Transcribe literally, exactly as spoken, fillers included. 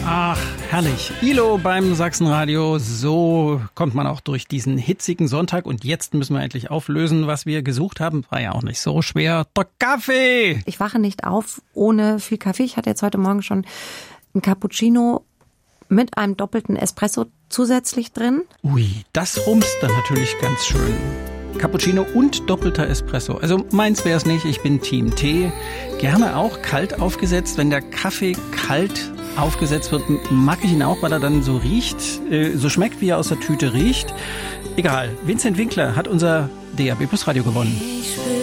Ach, herrlich. I L O beim Sachsenradio. So kommt man auch durch diesen hitzigen Sonntag. Und jetzt müssen wir endlich auflösen, was wir gesucht haben. War ja auch nicht so schwer. Der Kaffee! Ich wache nicht auf ohne viel Kaffee. Ich hatte jetzt heute Morgen schon ein Cappuccino mit einem doppelten Espresso zusätzlich drin. Ui, das rumst dann natürlich ganz schön. Cappuccino und doppelter Espresso. Also meins wär's nicht, ich bin Team Tee. Gerne auch kalt aufgesetzt. Wenn der Kaffee kalt aufgesetzt wird, mag ich ihn auch, weil er dann so riecht, äh, so schmeckt, wie er aus der Tüte riecht. Egal, Vincent Winkler hat unser D A B Plus Radio gewonnen.